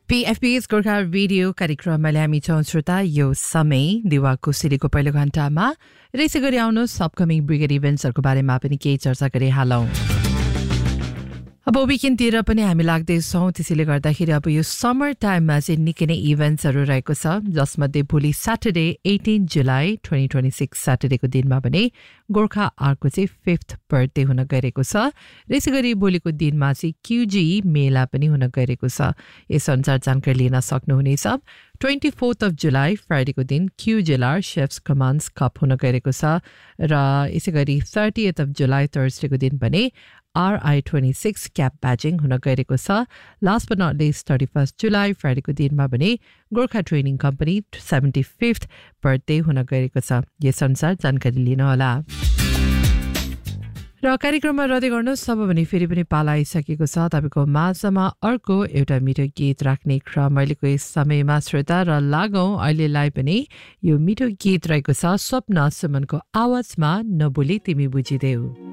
PFP's Gorkha radio कार्यक्रममा हामी छौं श्रोता यो समय दिवाको सिरीको पहिलो घण्टामा र यसै गरी आउनुहोस् अपकमिङ ब्रिगेड इभेन्ट्सहरूको बारेमा पनि केही चर्चा गरिहालौं। अब विकेन्डतिर पनि हामी लाग्दैछौँ, त्यसैले गर्दाखेरि अब यो समर टाइममा चाहिँ निकै नै इभेन्ट्सहरू रहेको छ, जसमध्ये भोलि स्याटरडे 18 जुलाई 2026 स्याटरडेको दिनमा भने गोर्खा आर्कको चाहिँ 5th बर्थडे हुन गइरहेको छ र यसै गरी भोलिको दिनमा चाहिँ QG मेला पनि हुन गइरहेको छ। यस अनुसार जानकारी लिन सक्नुहुनेछ। 24th of July फ्राइडेको दिन QGLR शेफ्स कमान्ड्स कप हुन गइरहेको छ र यसै गरी 30th of July थर्सडेको दिन भने RI26 क्याप ब्याजिङ हुन गइरहेको छ। Last but not list 31st जुलाई फ्राइडेको दिनमा भने Gorkha training company 75th birthday हुन गइरहेको छ। यस अनुसार जानकारी लिनुहोला। र कार्यक्रममा रहँदै गर्नुहोस्। अब भने फेरि पनि पाला आइसकेको छ तपाईँको माझमा अर्को एउटा मिठो गीत राख्ने क्रम अहिलेको यस समयमा श्रोता, र लागौँ अहिलेलाई पनि यो मिठो गीत रहेको छ स्वप्न सुमनको आवाजमा नबोली तिमी बुझिदेऊ।